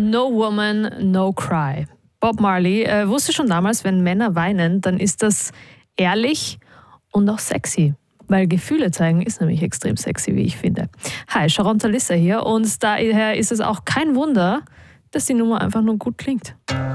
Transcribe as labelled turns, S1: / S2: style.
S1: No Woman, No Cry. Bob Marley wusste schon damals, wenn Männer weinen, dann ist das ehrlich und auch sexy. Weil Gefühle zeigen ist nämlich extrem sexy, wie ich finde. Hi, Sharon Talissa hier und daher ist es auch kein Wunder, dass die Nummer einfach nur gut klingt.